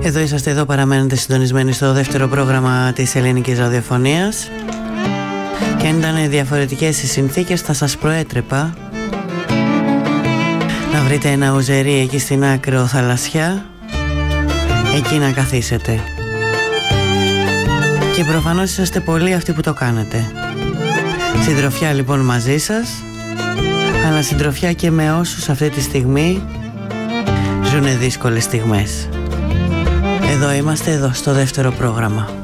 Εδώ είσαστε, εδώ παραμένετε συντονισμένοι στο δεύτερο πρόγραμμα της ελληνικής ραδιοφωνίας. Και αν ήταν διαφορετικές οι συνθήκες θα σας προέτρεπα να βρείτε ένα ουζερί εκεί στην άκρο θαλασσιά, εκεί να καθίσετε. Και προφανώς είσαστε πολλοί αυτοί που το κάνετε. Συντροφιά λοιπόν μαζί σας, αλλά συντροφιά και με όσους αυτή τη στιγμή ζουνε δύσκολες στιγμές. Εδώ είμαστε, εδώ στο δεύτερο πρόγραμμα.